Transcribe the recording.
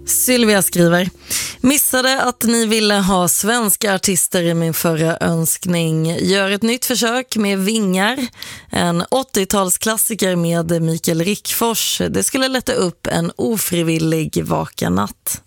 Sylvia skriver: missade att ni ville ha svenska artister i min förra önskning. Gör ett nytt försök med Vingar. En 80-talsklassiker med Mikael Rickfors. Det skulle lätta upp en ofrivillig vaken natt.